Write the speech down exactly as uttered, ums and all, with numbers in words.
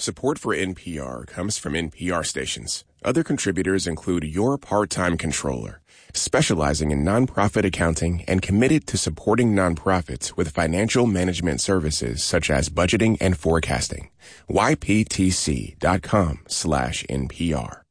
Support for N P R comes from N P R stations. Other contributors include Your Part-Time Controller, specializing in nonprofit accounting and committed to supporting nonprofits with financial management services such as budgeting and forecasting. Y P T C dot com slash N P R.